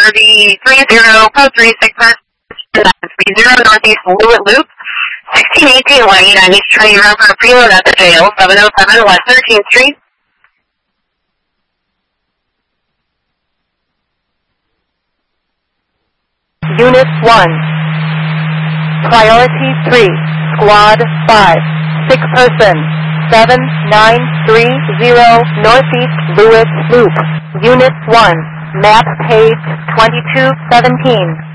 3030, code 36, 30 Northeast Lewitt Loop, 1618 189 East Train Road for a preload at the jail, 707 West 13th Street. Unit 1. Priority 3, Squad 5, 6 persons, 7930 Northeast Lewitt Loop. Unit 1, map page 2217.